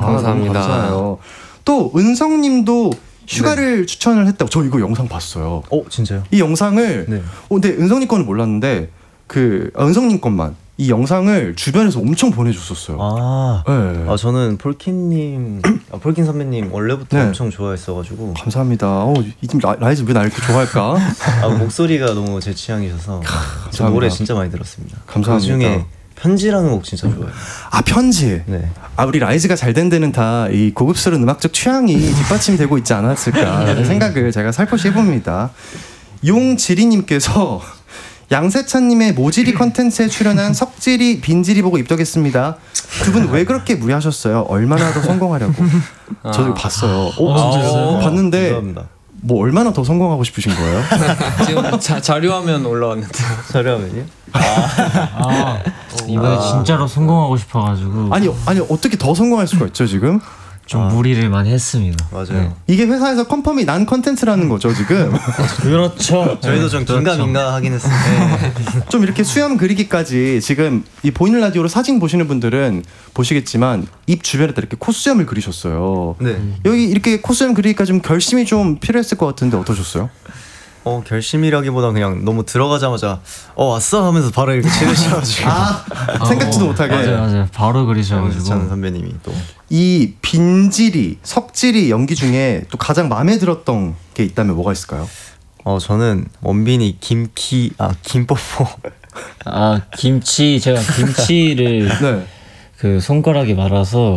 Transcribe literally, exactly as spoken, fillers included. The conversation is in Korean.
감사합니다. 너무 감사해요. 또 은성님도 휴가를 네. 추천을 했다고. 저 이거 영상 봤어요. 어 진짜요? 이 영상을 네. 어, 근데 은성님 거는 몰랐는데 그 아, 은성님 것만 이 영상을 주변에서 엄청 보내줬었어요. 아, 네. 아 저는 폴킨님, 아, 폴킨 선배님 원래부터 네. 엄청 좋아했어가지고. 감사합니다. 어, 이집 라이즈 왜 나 이렇게 좋아할까? 아, 목소리가 너무 제 취향이셔서 저 노래 진짜 많이 들었습니다. 감사합니다. 그 중에 편지라는 곡 진짜 좋아해요. 아 편지. 네. 아 우리 라이즈가 잘 된 데는 다 이 고급스러운 음악적 취향이 뒷받침되고 있지 않았을까 생각을 제가 살포시 해봅니다. 용지리님께서 양세찬님의 모지리 컨텐츠에 출연한 석지리, 빈지리 보고 입덕했습니다. 두 분 왜 그렇게 무리하셨어요? 얼마나 더 성공하려고? 아. 저도 봤어요. 오, 아, 진짜요? 봤는데 감사합니다. 뭐 얼마나 더 성공하고 싶으신 거예요? 지금 자, 자료화면 올라왔는데요. 자료화면이요? 아, 아 이번에 아. 진짜로 성공하고 싶어가지고. 아니 아니 어떻게 더 성공할 수가 있죠 지금? 좀 아. 무리를 많이 했습니다. 맞아요. 네. 이게 회사에서 컨펌이 난 컨텐츠라는 거죠 지금. 그렇죠. 저희도 좀 긴가민가 하긴 했어요. 네. 좀 이렇게 수염 그리기까지 지금 이 보이는 라디오로 사진 보시는 분들은 보시겠지만 입 주변에다 이렇게 콧수염을 그리셨어요. 네. 여기 이렇게 콧수염 그리기까지 좀 결심이 좀 필요했을 것 같은데 어떠셨어요? 어 결심이라기보다 그냥 너무 들어가자마자 어 왔어 하면서 바로 이렇게 치르셔가지고 아 생각지도 어, 못하게 맞아요 맞아요 바로 그리셔가지고 전 선배님이 또 이 빈지리 석지리 연기 중에 또 가장 마음에 들었던 게 있다면 뭐가 있을까요? 어 저는 원빈이 김키 아 김뽀뽀 아 김치 제가 김치를 네. 그 손가락에 말아서